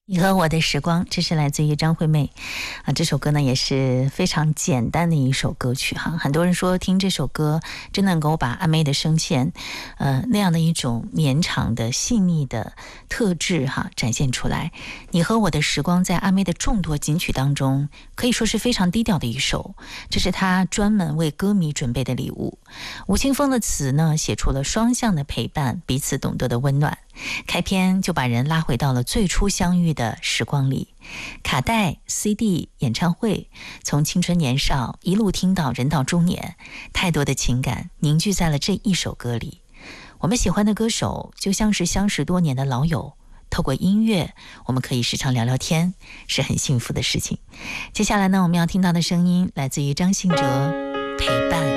你和我的时光，这是来自于张惠妹这首歌呢也是非常简单的一首歌曲哈。很多人说听这首歌真能够把阿妹的声线那样的一种绵长的细腻的特质展现出来。你和我的时光在阿妹的众多金曲当中可以说是非常低调的一首，这是她专门为歌迷准备的礼物。吴青峰的词呢写出了双向的陪伴，彼此懂得的温暖，开篇就把人拉回到了最初相遇的时光里。卡带、CD、演唱会，从青春年少一路听到人到中年，太多的情感凝聚在了这一首歌里。我们喜欢的歌手就像是相识多年的老友，透过音乐我们可以时常聊聊天，是很幸福的事情。接下来呢，我们要听到的声音来自于张信哲，陪伴。